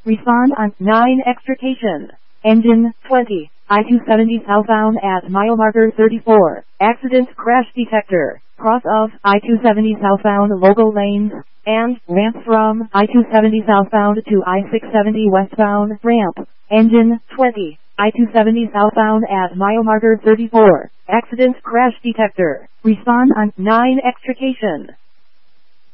Respond on 9 extrication. Engine 20. I-270 southbound at mile marker 34. Accident crash detector. Cross of I-270 southbound local lanes, and ramp from I-270 southbound to I-670 westbound ramp. Engine 20. I-270 southbound at mile marker 34. Accident crash detector. Respond on 9 extrication.